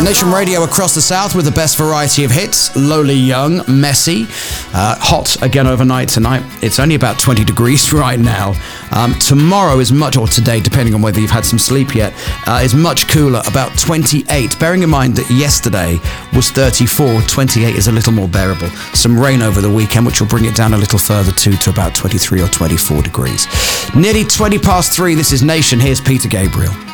Nation Radio across the south with the best variety of hits. Lowly Young, Messy, hot again overnight tonight. It's only about 20 degrees right now. Tomorrow is much, or today, depending on whether you've had some sleep yet, is much cooler, about 28. Bearing in mind that yesterday was 34, 28 is a little more bearable. Some rain over the weekend, which will bring it down a little further too, to about 23 or 24 degrees. Nearly 20 past 3, this is Nation. Here's Peter Gabriel.